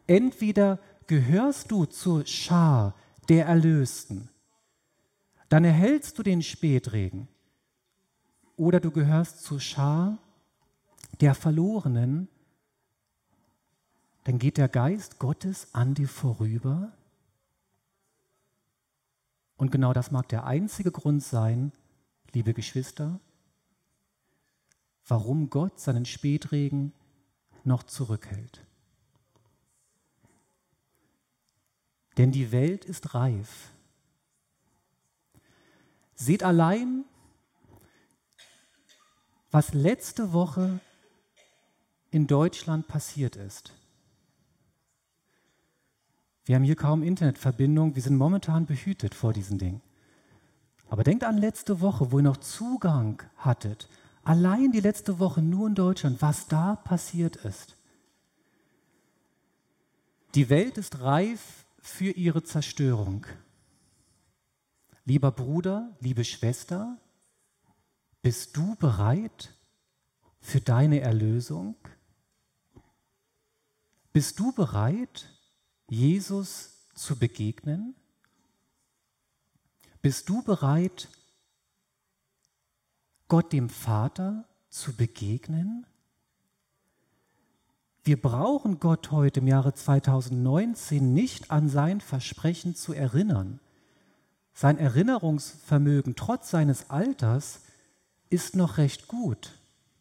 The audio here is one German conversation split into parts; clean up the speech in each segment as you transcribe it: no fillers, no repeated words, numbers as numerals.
Entweder gehörst du zur Schar der Erlösten, dann erhältst du den Spätregen, oder du gehörst zur Schar der Verlorenen, dann geht der Geist Gottes an dir vorüber. Und genau das mag der einzige Grund sein, liebe Geschwister, warum Gott seinen Spätregen noch zurückhält. Denn die Welt ist reif. Seht allein, was letzte Woche in Deutschland passiert ist. Wir haben hier kaum Internetverbindung, wir sind momentan behütet vor diesen Dingen. Aber denkt an letzte Woche, wo ihr noch Zugang hattet. Allein die letzte Woche nur in Deutschland, was da passiert ist. Die Welt ist reif für ihre Zerstörung. Lieber Bruder, liebe Schwester, bist du bereit für deine Erlösung? Bist du bereit, Jesus zu begegnen? Bist du bereit, Gott dem Vater zu begegnen? Wir brauchen Gott heute im Jahre 2019 nicht an sein Versprechen zu erinnern. Sein Erinnerungsvermögen trotz seines Alters ist noch recht gut.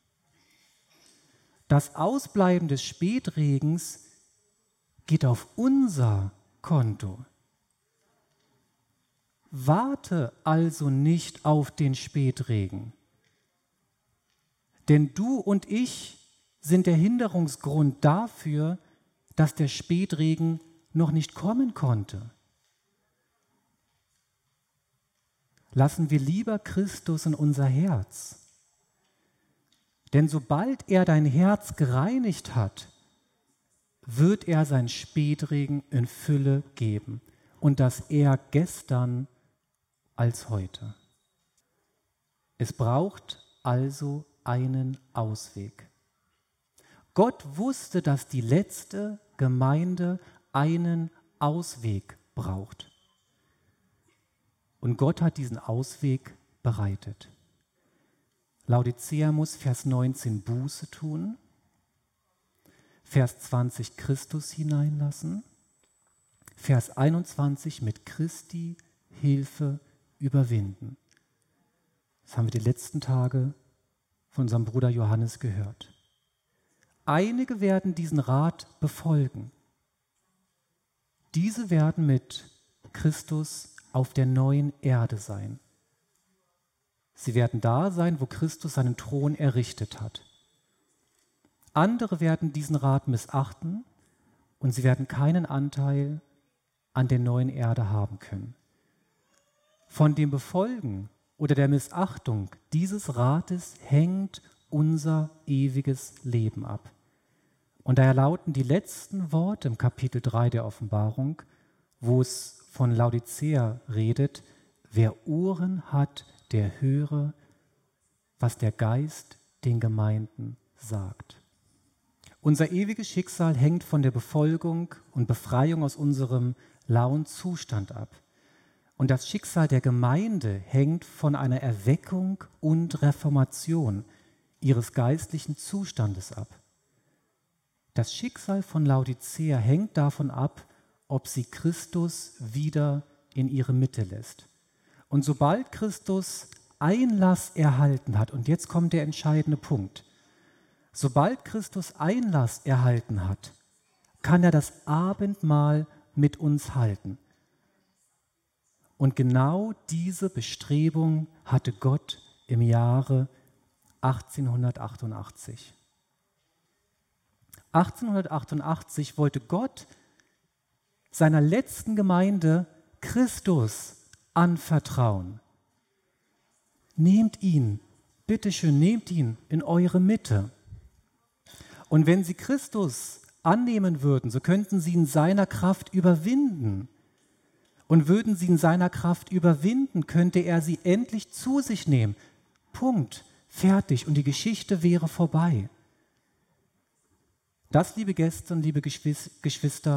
Das Ausbleiben des Spätregens geht auf unser Konto. Warte also nicht auf den Spätregen, denn du und ich sind der Hinderungsgrund dafür, dass der Spätregen noch nicht kommen konnte. Lassen wir lieber Christus in unser Herz. Denn sobald er dein Herz gereinigt hat, wird er sein Spätregen in Fülle geben. Und das eher gestern als heute. Es braucht also einen Ausweg. Gott wusste, dass die letzte Gemeinde einen Ausweg braucht. Und Gott hat diesen Ausweg bereitet. Laodicea muss Vers 19 Buße tun, Vers 20 Christus hineinlassen, Vers 21 mit Christi Hilfe überwinden. Das haben wir die letzten Tage von unserem Bruder Johannes gehört. Einige werden diesen Rat befolgen. Diese werden mit Christus auf der neuen Erde sein. Sie werden da sein, wo Christus seinen Thron errichtet hat. Andere werden diesen Rat missachten und sie werden keinen Anteil an der neuen Erde haben können. Von dem Befolgen oder der Missachtung dieses Rates hängt unser ewiges Leben ab. Und daher lauten die letzten Worte im Kapitel 3 der Offenbarung, wo es von Laodicea redet: Wer Ohren hat, der höre, was der Geist den Gemeinden sagt. Unser ewiges Schicksal hängt von der Befolgung und Befreiung aus unserem lauen Zustand ab. Und das Schicksal der Gemeinde hängt von einer Erweckung und Reformation ihres geistlichen Zustandes ab. Das Schicksal von Laodicea hängt davon ab, ob sie Christus wieder in ihre Mitte lässt. Und sobald Christus Einlass erhalten hat, und jetzt kommt der entscheidende Punkt, sobald Christus Einlass erhalten hat, kann er das Abendmahl mit uns halten. Und genau diese Bestrebung hatte Gott im Jahre 1888. 1888 wollte Gott seiner letzten Gemeinde Christus anvertrauen. Nehmt ihn, bitteschön, nehmt ihn in eure Mitte. Und wenn sie Christus annehmen würden, so könnten sie in seiner Kraft überwinden. Und würden sie in seiner Kraft überwinden, könnte er sie endlich zu sich nehmen. Punkt, fertig, und die Geschichte wäre vorbei. Das, liebe Gäste und liebe Geschwister,